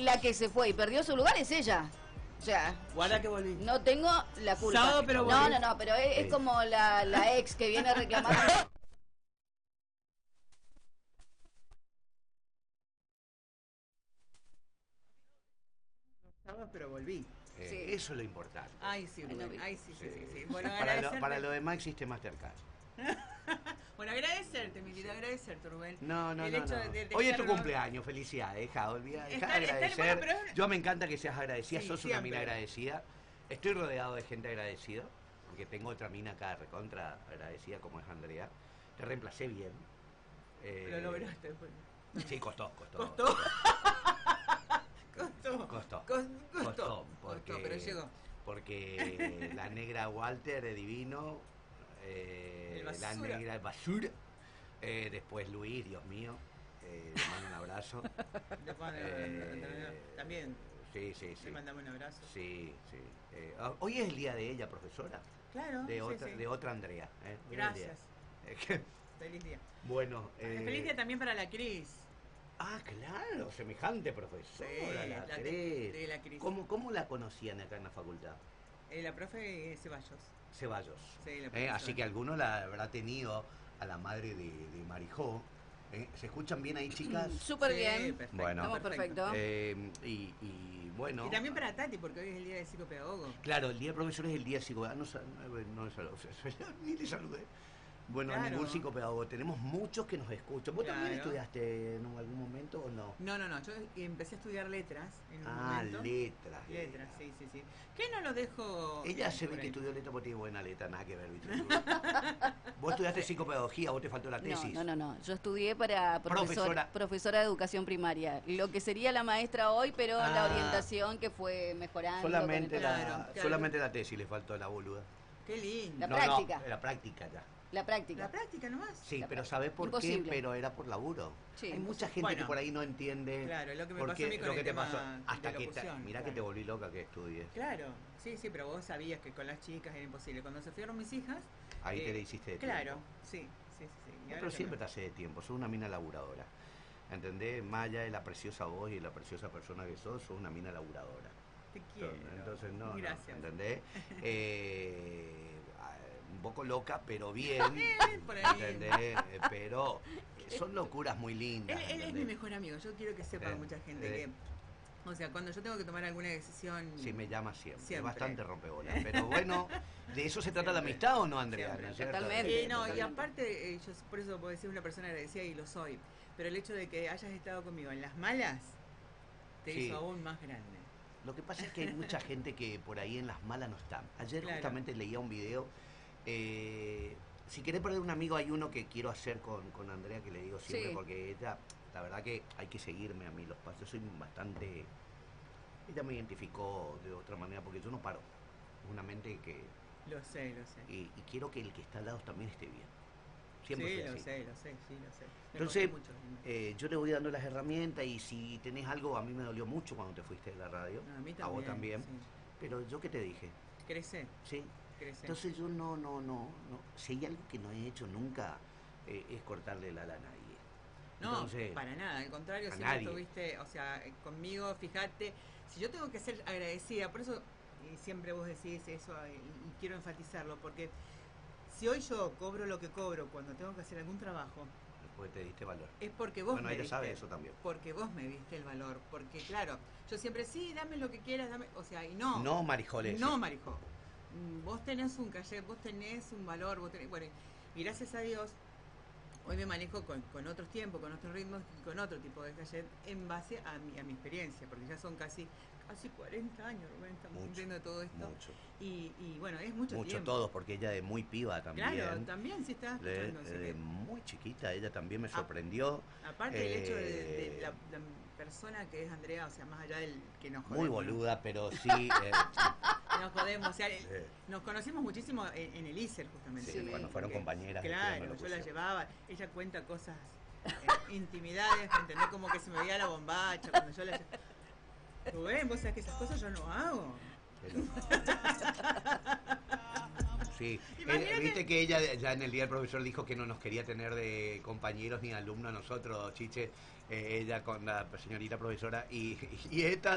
la que se fue y perdió su lugar es ella. O sea, guarda que volví. no tengo la culpa. Sábado, pero volví. No, pero es como la ex que viene reclamando. Sábado, pero volví. Sí. Eso es lo importante. Ay, sí, Rubén. Ay, sí. Bueno, para lo demás existe Mastercard. Bueno, agradecerte, mi vida, agradecerte, Rubén. No. De Hoy es tu cumpleaños, felicidades, deja de agradecer. Bueno, Yo me encanta que seas agradecida, sos una siempre. mina agradecida. Estoy rodeado de gente agradecida, porque tengo otra mina acá recontra agradecida como es Andrea. Te reemplacé bien. Lo lograste después. Sí, costó. Costó, pero llegó. Porque la negra Walter es divino, la negra basura, después Luis, Dios mío, le mando un abrazo. También. Sí. Le mandamos un abrazo. Sí. Hoy es el día de ella, profesora. Claro. De otra Andrea. Gracias. Feliz día. Bueno. Feliz día también para la Cris. Ah, claro, semejante profesora, Sí, la Cris. de la Cris. ¿Cómo la conocían acá en la facultad? La profe Ceballos. Ceballos. Sí, la profe Así que alguno la habrá tenido a la madre de Marijó. ¿Se escuchan bien ahí, chicas? Súper bien. Perfecto. Bueno. Estamos perfecto. Y bueno. Y también para Tati, porque hoy es el día de psicopedagogo. Claro, el día de profesor es el día de psicopedagogo. Ni le saludé. Bueno, claro. Ningún psicopedagogo. Tenemos muchos que nos escuchan. ¿Vos también Claro. estudiaste en algún momento o no? No. Yo empecé a estudiar letras en un momento. Letras. Letras, sí. ¿Qué no lo dejo? Ella se ve que estudió letra porque tiene buena letra, nada que ver, ¿viste? Vos estudiaste psicopedagogía, vos te faltó la tesis. No. Yo estudié para profesora de educación primaria. Lo que sería la maestra hoy, pero la orientación que fue mejorando. Solamente Claro. la tesis le faltó a la boluda. Qué lindo. La práctica ya. La práctica. La práctica nomás. Sí, pero ¿sabés por qué? Pero era por laburo. Sí, hay mucha gente que por ahí no entiende. Claro, lo que me pasó a mí con el tema hasta de que locución, mirá que te volví loca que estudies. Claro, sí, pero vos sabías que con las chicas era imposible. Cuando se fueron mis hijas... Ahí te le hiciste de claro, tiempo. sí. Pero siempre te hace de tiempo, sos una mina laburadora. ¿Entendés? Más allá de la preciosa voz y la preciosa persona que sos una mina laburadora. Te quiero. Entonces, Gracias. ¿entendés? Un poco loca, pero bien. Por ahí. ¿Entendés? Pero son locuras muy lindas. Él es mi mejor amigo. Yo quiero que sepa mucha gente que... O sea, cuando yo tengo que tomar alguna decisión... Sí, me llama siempre. Es Siempre. bastante rompebolas. Pero bueno, ¿de eso se trata la amistad o no, Andrea? ¿No es cierto? Totalmente. Y aparte, yo por eso puedo decir una persona agradecida y lo soy. Pero el hecho de que hayas estado conmigo en las malas te hizo aún más grande. Lo que pasa es que hay mucha gente que por ahí en las malas no están. Ayer justamente leía un video. Si querés perder un amigo, hay uno que quiero hacer con Andrea, que le digo siempre, porque ella, la verdad que hay que seguirme a mí los pasos. Yo soy bastante... Ella me identificó de otra manera, porque yo no paro. Es una mente que... Lo sé. Y quiero que el que está al lado también esté bien. Siempre sí, fue lo así. sé. Entonces, yo le voy dando las herramientas y si tenés algo, a mí me dolió mucho cuando te fuiste de la radio. A mí también. A vos también. Sí. Pero yo qué te dije. Crece. Sí. Crece. Entonces yo no. Si hay algo que no he hecho nunca, es cortarle la ala a nadie. No, Entonces, para nada, al contrario, siempre nadie. estuviste, o sea, conmigo, fíjate, si yo tengo que ser agradecida, por eso siempre vos decís eso y quiero enfatizarlo, porque si hoy yo cobro lo que cobro cuando tengo que hacer algún trabajo, después te diste valor. es porque vos bueno, me ella diste, sabe eso también. porque vos me diste el valor, porque claro, yo siempre, sí, dame lo que quieras, dame, o sea, y no. No, Marijoles. No, Marijó. Vos tenés un caché, vos tenés un valor, vos tenés, bueno, y gracias a Dios, hoy me manejo con otros tiempos, con otros ritmos, con otro tipo de caché en base a mi experiencia, porque ya son casi 40 años, Rubén, estamos cumpliendo todo esto. Mucho. Y bueno, es mucho tiempo. Mucho todos, porque ella de muy piba también. Claro, también sí está escuchando. De muy chiquita, ella también me sorprendió. Aparte el hecho de la persona que es Andrea, o sea, más allá del que nos jodemos. Muy boluda, pero sí. Nos jodemos, o sea, nos conocimos muchísimo en el ISER justamente. Sí, cuando fueron compañeras. Claro, yo la llevaba, ella cuenta cosas, intimidades, ¿entendés? Como que se me veía la bombacha cuando yo la llevaba. Rubén, vos sabés que esas cosas yo no hago. sí. Viste que ella ya en el día del profesor dijo que no nos quería tener de compañeros ni alumnos a nosotros, Chiche, ella con la señorita profesora, y esta